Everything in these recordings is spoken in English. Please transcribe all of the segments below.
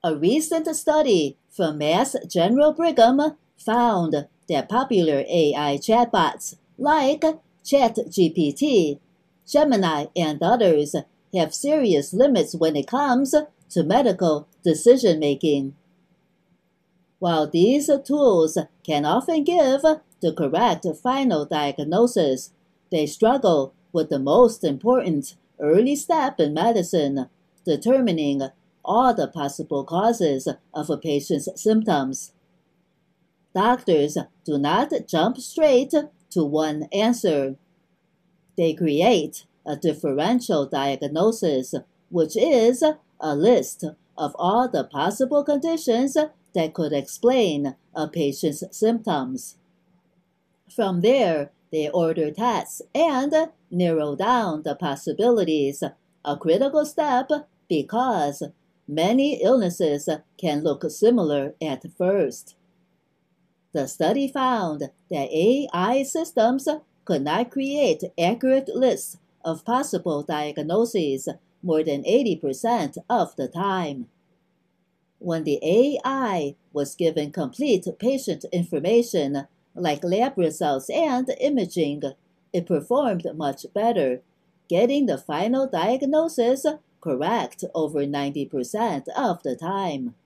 A recent study from Mass General Brigham found that popular AI chatbots like ChatGPT, Gemini, and others have serious limits when it comes to medical decision-making. While these tools can often give the correct final diagnosis, they struggle with the most important early step in medicine, determining all the possible causes of a patient's symptoms. Doctors do not jump straight to one answer. They create a differential diagnosis, which is a list of all the possible conditions that could explain a patient's symptoms. From there, they order tests and narrow down the possibilities, a critical step because many illnesses can look similar at first. The study found that AI systems could not create accurate lists of possible diagnoses more than 80% of the time. When the AI was given complete patient information, like lab results and imaging, it performed much better, getting the final diagnosis correct over 90% of the time.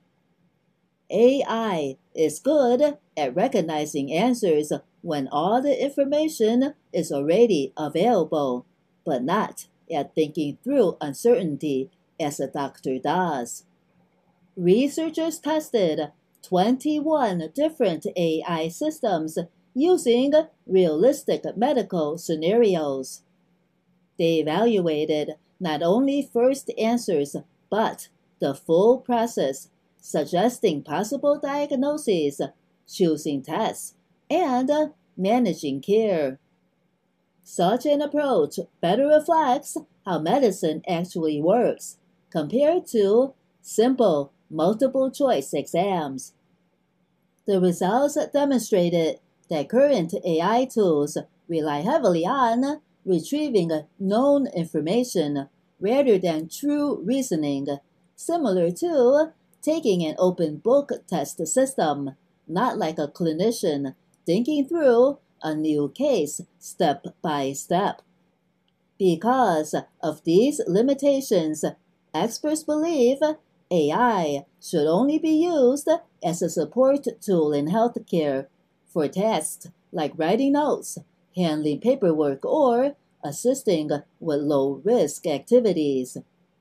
AI is good at recognizing answers when all the information is already available, but not at thinking through uncertainty as a doctor does. Researchers tested 21 different AI systems using realistic medical scenarios. They evaluated not only first answers, but the full process, suggesting possible diagnoses, choosing tests, and managing care. Such an approach better reflects how medicine actually works, compared to simple multiple-choice exams. The results demonstrated that current AI tools rely heavily on retrieving known information rather than true reasoning, similar to taking an open book test system, not like a clinician thinking through a new case step by step. Because of these limitations, experts believe AI should only be used as a support tool in healthcare for tasks like writing notes, handling paperwork, or assisting with low-risk activities.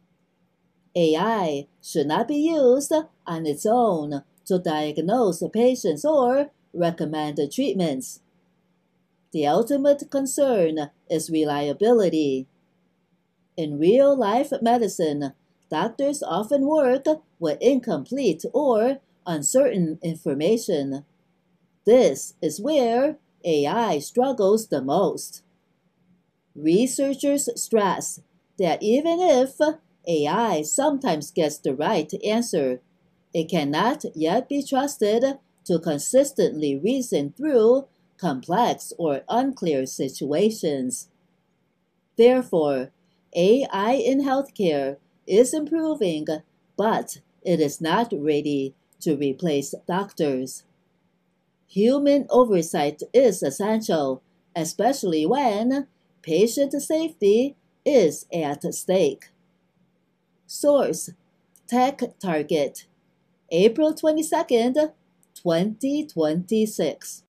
AI should not be used on its own to diagnose patients or recommend treatments. The ultimate concern is reliability. In real-life medicine, doctors often work with incomplete or uncertain information. This is where AI struggles the most. Researchers stress that even if AI sometimes gets the right answer, it cannot yet be trusted to consistently reason through complex or unclear situations. Therefore, AI in healthcare is improving, but it is not ready to replace doctors. Human oversight is essential, especially when patient safety is at stake. Source: Tech Target, April 22nd, 2026.